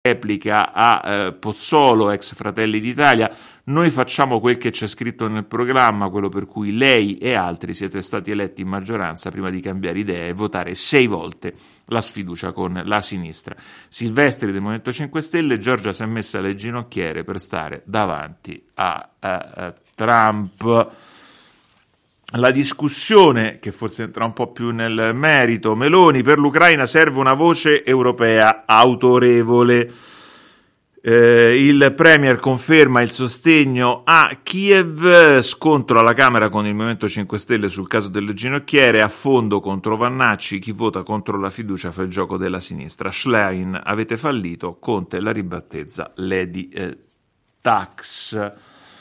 replica a Pozzolo, ex Fratelli d'Italia: noi facciamo quel che c'è scritto nel programma, quello per cui lei e altri siete stati eletti in maggioranza prima di cambiare idea e votare 6 volte la sfiducia con la sinistra. Silvestri del Movimento 5 Stelle: Giorgia si è messa alle ginocchiere per stare davanti a Trump. La discussione, che forse entra un po' più nel merito: Meloni, per l'Ucraina serve una voce europea autorevole. Il Premier conferma il sostegno a Kiev, scontro alla Camera con il Movimento 5 Stelle sul caso delle ginocchiere, a fondo contro Vannacci, chi vota contro la fiducia fa il gioco della sinistra. Schlein, avete fallito, Conte la ribattezza Lady Tax.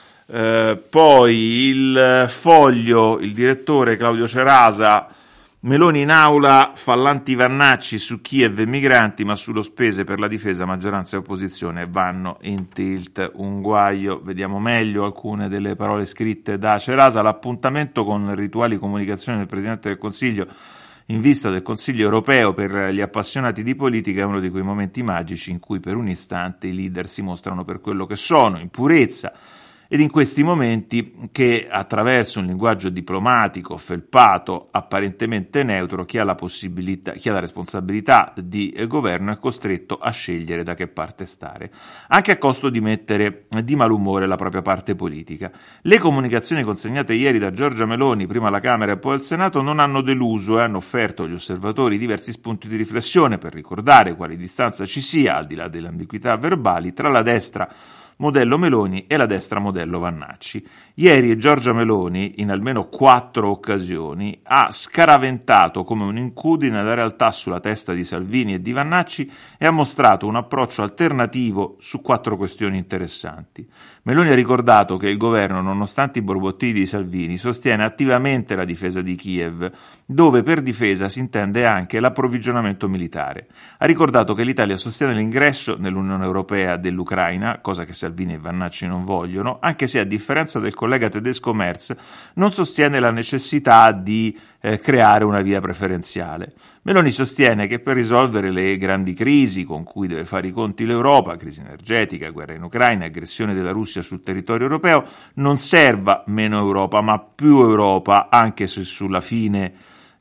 Poi il Foglio, il direttore Claudio Cerasa: Meloni in aula fa l'anti-Vannacci su Kiev e migranti, ma sullo spese per la difesa maggioranza e opposizione vanno in tilt. Un guaio. Vediamo meglio alcune delle parole scritte da Cerasa. L'appuntamento con rituali comunicazioni del Presidente del Consiglio in vista del Consiglio europeo per gli appassionati di politica è uno di quei momenti magici in cui per un istante i leader si mostrano per quello che sono, in purezza. Ed in questi momenti che, attraverso un linguaggio diplomatico, felpato, apparentemente neutro, chi ha la responsabilità di governo è costretto a scegliere da che parte stare, anche a costo di mettere di malumore la propria parte politica. Le comunicazioni consegnate ieri da Giorgia Meloni, prima alla Camera e poi al Senato, non hanno deluso e hanno offerto agli osservatori diversi spunti di riflessione per ricordare quale distanza ci sia, al di là delle ambiguità verbali, tra la destra modello Meloni e la destra modello Vannacci. Ieri Giorgia Meloni, in almeno 4 occasioni, ha scaraventato come un'incudine la realtà sulla testa di Salvini e di Vannacci e ha mostrato un approccio alternativo su 4 questioni interessanti. Meloni ha ricordato che il governo, nonostante i borbottini di Salvini, sostiene attivamente la difesa di Kiev, dove per difesa si intende anche l'approvvigionamento militare. Ha ricordato che l'Italia sostiene l'ingresso nell'Unione Europea dell'Ucraina, cosa che Salvini e Vannacci non vogliono, anche se a differenza del collega tedesco Merz non sostiene la necessità di creare una via preferenziale. Meloni sostiene che per risolvere le grandi crisi con cui deve fare i conti l'Europa, crisi energetica, guerra in Ucraina, aggressione della Russia sul territorio europeo, non serva meno Europa ma più Europa, anche se sulla fine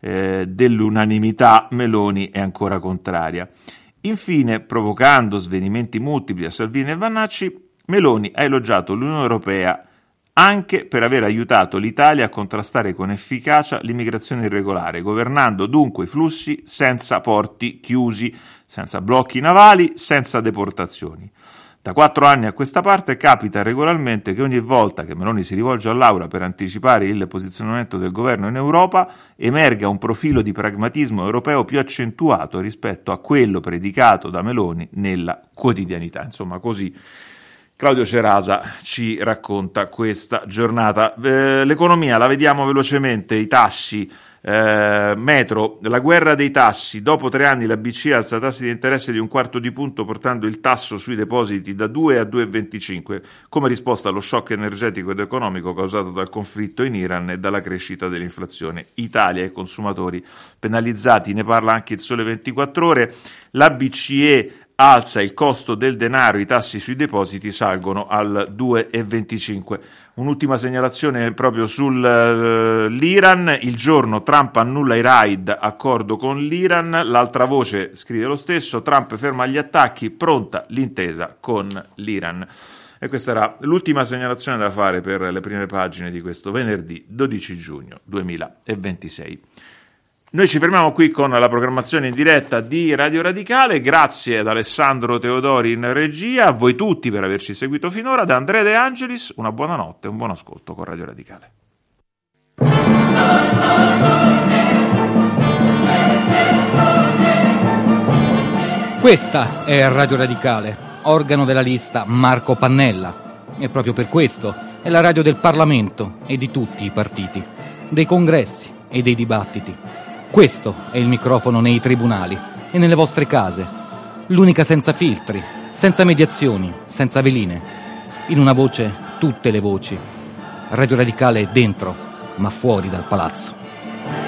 dell'unanimità Meloni è ancora contraria. Infine, provocando svenimenti multipli a Salvini e Vannacci, Meloni ha elogiato l'Unione Europea anche per aver aiutato l'Italia a contrastare con efficacia l'immigrazione irregolare, governando dunque i flussi senza porti chiusi, senza blocchi navali, senza deportazioni. Da 4 anni a questa parte capita regolarmente che ogni volta che Meloni si rivolge all'Aula per anticipare il posizionamento del governo in Europa emerga un profilo di pragmatismo europeo più accentuato rispetto a quello predicato da Meloni nella quotidianità. Insomma, così Claudio Cerasa ci racconta questa giornata. L'economia la vediamo velocemente, i tassi. Metro, la guerra dei tassi: dopo 3 anni la BCE alza tassi di interesse di 1/4 punto, portando il tasso sui depositi da 2 a 2,25 come risposta allo shock energetico ed economico causato dal conflitto in Iran e dalla crescita dell'inflazione. Italia e consumatori penalizzati, ne parla anche il Sole 24 Ore. La BCE alza il costo del denaro, i tassi sui depositi salgono al 2,25. Un'ultima segnalazione proprio sull'Iran: il giorno Trump annulla i raid, accordo con l'Iran. L'altra voce scrive lo stesso: Trump ferma gli attacchi, pronta l'intesa con l'Iran. E questa era l'ultima segnalazione da fare per le prime pagine di questo venerdì 12 giugno 2026. Noi ci fermiamo qui con la programmazione in diretta di Radio Radicale. Grazie ad Alessandro Teodori in regia, a voi tutti per averci seguito finora, da Andrea De Angelis una buona notte e un buon ascolto con Radio Radicale. Questa è Radio Radicale, organo della lista Marco Pannella, e proprio per questo è la radio del Parlamento e di tutti i partiti, dei congressi e dei dibattiti. Questo è il microfono nei tribunali e nelle vostre case, l'unica senza filtri, senza mediazioni, senza veline. In una voce, tutte le voci. Radio Radicale è dentro, ma fuori dal palazzo.